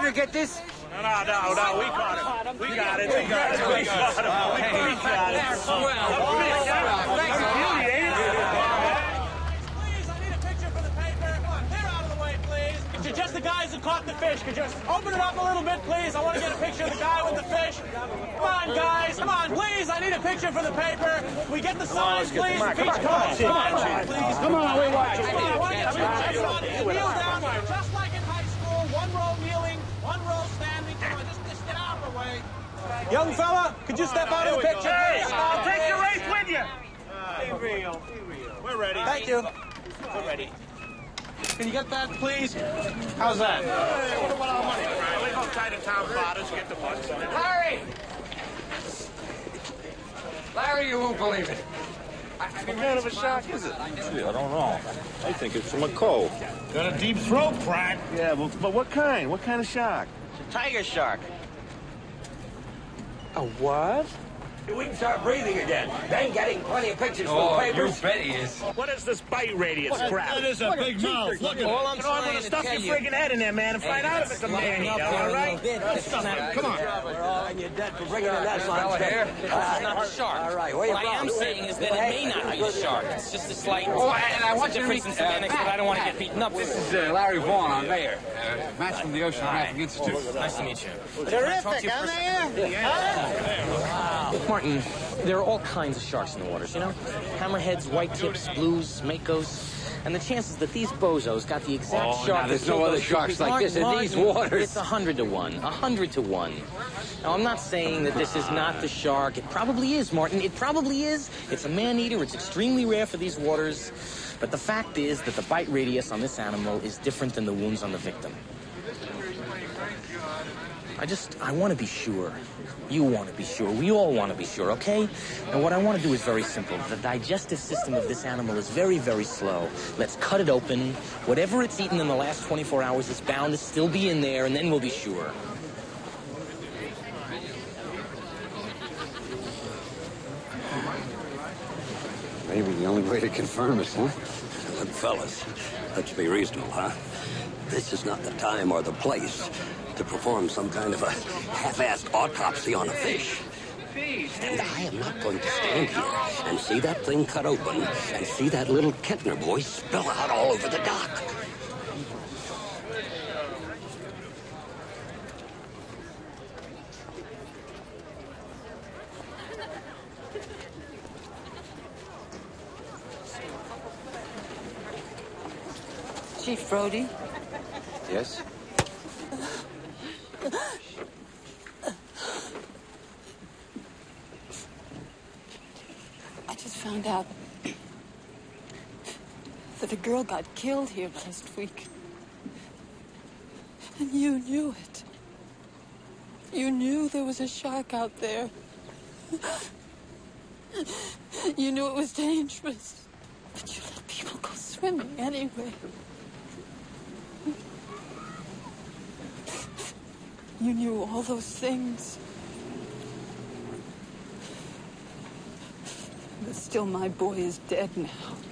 Peter get this? No, we caught him. We got it. We got it. We got it. Please, I need a picture for the paper. Come on, clear out of the way, please. Just the guys who caught the fish. Could you open it up a little bit, please? I want to get a picture of the guy with the fish. Come on, guys. Come on, please. I need a picture for the paper. We get the signs, please. Beach cones. Come on, please. Come on, we watch. Come on, I want to get you. Kneel down, just like in high school. One row kneeling, one row standing. Come on, just get out of the way. Young fella, could you step out of the picture, please? I'll take the race with you. Be real. We're ready. Thank you. We're ready. Can you get that, please? How's that? What about our money? Right, we go try to town fathers, get the bucks on it. Larry! Larry, you won't believe it. What kind of a shark is it? Gee, I don't know. I think it's a macaw. Got a deep throat, Pratt. Yeah, but what kind? What kind of shark? It's a tiger shark. A what? We can start breathing again. Then getting plenty of pictures for the papers. You bet he is. What is this bite radius crap? That is a big mouth. Look at All I'm You know, I'm trying gonna to stuff tell your you. friggin' head in there, man, and find out if it's a man-eater, all right? Come on. And you're dead for bringing in that Fella line. here, this is not the shark. All right, where you What I am from? saying is that it may not be the shark. It's just a slight Oh, and I want you to difference in meet, semantics, but I don't want to get beaten up. This is Larry Vaughn, our mayor. Matt's from the Oceanographic Institute. Nice to meet you. Terrific, aren't they? Martin, there are all kinds of sharks in the waters, you know? Hammerheads, white tips, blues, makos. And the chances that these bozos got the exact shark... now, there's that no killed other those sharks people- like this in Martin, these waters. It's 100 to 1. 100 to 1. Now, I'm not saying that this is not the shark. It probably is, Martin. It probably is. It's a man-eater. It's extremely rare for these waters. But the fact is that the bite radius on this animal is different than the wounds on the victim. I want to be sure. You want to be sure. We all want to be sure, okay? And what I want to do is very simple. The digestive system of this animal is very, very slow. Let's cut it open. Whatever it's eaten in the last 24 hours is bound to still be in there, and then we'll be sure. Maybe the only way to confirm it, huh? Look, fellas, let's be reasonable, huh? This is not the time or the place to perform some kind of a half-assed autopsy on a fish. And I am not going to stand here and see that thing cut open and see that little Kentner boy spill out all over the dock. Chief Brody? Yes? I just found out that a girl got killed here last week. And you knew it. You knew there was a shark out there. You knew it was dangerous. But you let people go swimming anyway. You knew all those things. But still, my boy is dead now.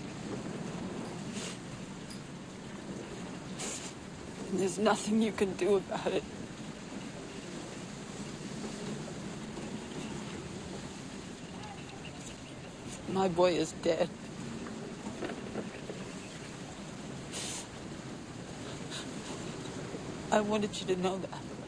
And there's nothing you can do about it. My boy is dead. I wanted you to know that.